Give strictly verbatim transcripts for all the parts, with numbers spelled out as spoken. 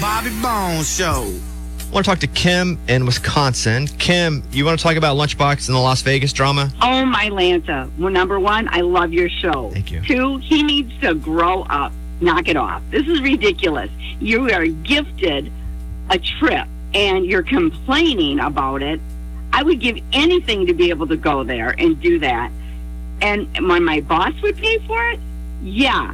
Bobby Bones Show. I want to talk to Kim in Wisconsin. Kim, you want to talk about Lunchbox and the Las Vegas drama? Oh, my Lanta. Well, number one, I love your show. Thank you. Two, he needs to grow up. Knock it off. This is ridiculous. You are gifted a trip, and you're complaining about it. I would give anything to be able to go there and do that. And when my boss would pay for it, yeah,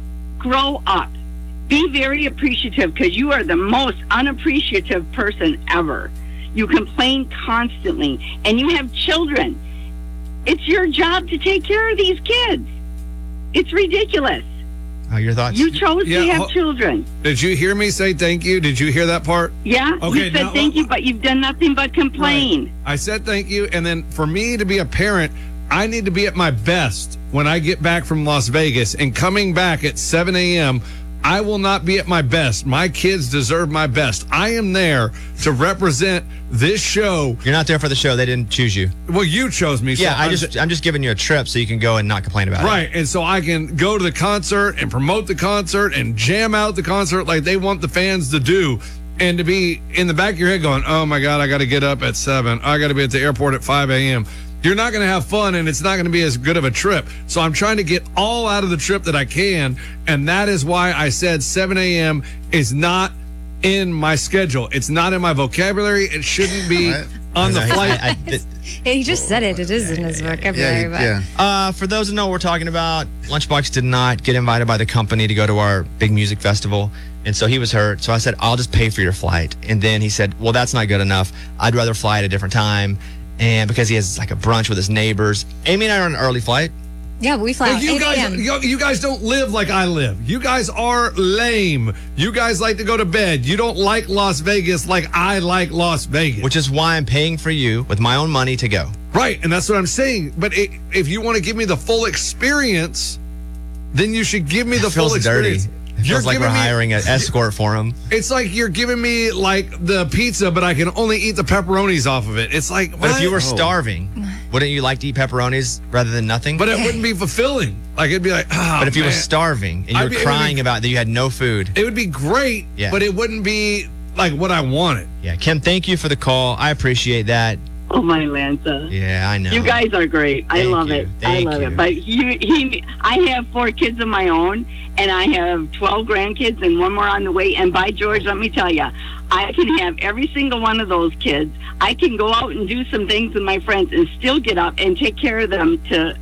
grow up. Be very appreciative, because you are the most unappreciative person ever. You complain constantly, and you have children. It's your job to take care of these kids. It's ridiculous. Uh, your thoughts? You chose Yeah, to have ho- children. Did you hear me say thank you? Did you hear that part? Yeah, Okay, you said now- thank you, but you've done nothing but complain. Right. I said thank you, and then for me to be a parent, I need to be at my best when I get back from Las Vegas. And coming back at seven a.m., I will not be at my best. My kids deserve my best. I am there to represent this show. You're not there for the show. They didn't choose you. Well, you chose me. So Yeah, I I'm just I'm just giving you a trip so you can go and not complain about it. Right, and so I can go to the concert and promote the concert and jam out the concert like they want the fans to do, and to be in the back of your head going, oh my God, I got to get up at seven. I got to be at the airport at five a.m. You're not going to have fun, and it's not going to be as good of a trip. So I'm trying to get all out of the trip that I can, and that is why I said seven a.m. is not in my schedule. It's not in my vocabulary. It shouldn't be on the I- flight. I- I- th- Yeah, he just said it. It is in his vocabulary. but yeah. Uh, for those who know what we're talking about, Lunchbox did not get invited by the company to go to our big music festival. And so he was hurt. So I said, I'll just pay for your flight. And then he said, well, that's not good enough. I'd rather fly at a different time. And because he has like a brunch with his neighbors. Amy and I are on an early flight. Yeah, we fly Well, out you eight guys, a.m. you, you guys don't live like I live. You guys are lame. You guys like to go to bed. You don't like Las Vegas like I like Las Vegas. Which is why I'm paying for you with my own money to go. Right, and that's what I'm saying. But it, if you want to give me the full experience, then you should give me the It feels full dirty. experience. It feels like we're giving me- hiring an escort for him. It's like you're giving me like the pizza, but I can only eat the pepperonis off of it. It's like, But if you were what? starving, wouldn't you like to eat pepperonis rather than nothing? But it wouldn't be fulfilling. Like it'd be like, ah, But if you were man. starving and you I'd were be- it would be- crying about that you had no food. it would be great. Yeah. But it wouldn't be like what I wanted. Yeah, Kim, thank you for the call. I appreciate that. Oh, my Lanta. Yeah, I know. You guys are great. I Thank love you. it. Thank I love you. it. But he, he, I have four kids of my own, and I have twelve grandkids and one more on the way. And by George, let me tell you, I can have every single one of those kids. I can go out and do some things with my friends and still get up and take care of them to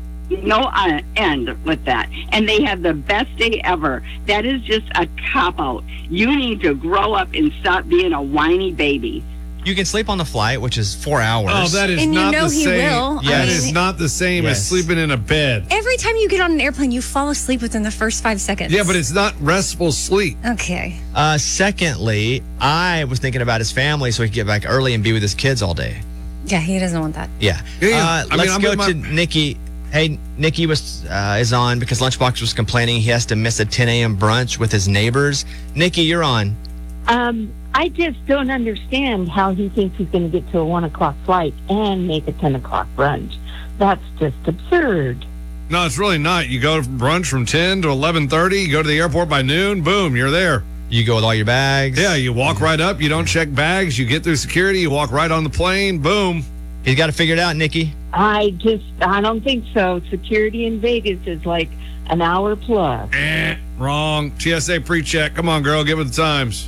no uh, end with that. And they have the best day ever. That is just a cop-out. You need to grow up and stop being a whiny baby. You can sleep on the flight, which is four hours. Oh, that is And you not know the he same. will. I That mean- is not the same Yes. as sleeping in a bed. Every time you get on an airplane, you fall asleep within the first five seconds. Yeah, but it's not restful sleep. Okay. Uh, secondly, I was thinking about his family so he could get back early and be with his kids all day. Yeah, he doesn't want that. Yeah. Yeah, yeah. Uh, I mean, let's I'm go with my- to Nikki. Hey, Nikki was uh, is on because Lunchbox was complaining he has to miss a ten a.m. brunch with his neighbors. Nikki, you're on. Um, I just don't understand how he thinks he's going to get to a one o'clock flight and make a ten o'clock brunch. That's just absurd. No, it's really not. You go to brunch from ten to eleven thirty. You go to the airport by noon. Boom, you're there. You go with all your bags. Yeah, you walk right up. You don't check bags. You get through security. You walk right on the plane. Boom. He's got to figure it out, Nikki. I just, I don't think so. Security in Vegas is like an hour plus. Eh, wrong. T S A pre-check. Come on, girl. Get with the times.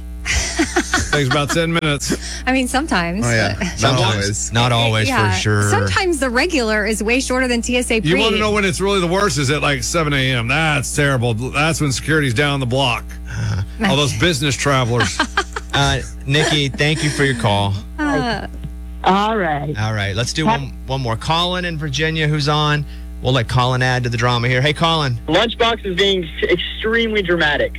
Takes about ten minutes. I mean, sometimes. Oh, yeah. but- Not Sometimes. always. Not always, yeah. for sure. Sometimes the regular is way shorter than T S A pre. You want to know when it's really the worst? Is at like seven a.m. That's terrible. That's when security's down the block. All those business travelers. Uh, Nikki, thank you for your call. Uh, All right. All right, let's do one, one more. Colin in Virginia, who's on. We'll let Colin add to the drama here. Hey, Colin. Lunchbox is being extremely dramatic.